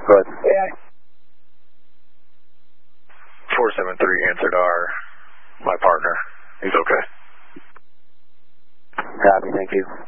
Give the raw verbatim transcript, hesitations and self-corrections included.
Go ahead. Yeah. four seven three answered our, my partner. He's okay. Copy, thank you.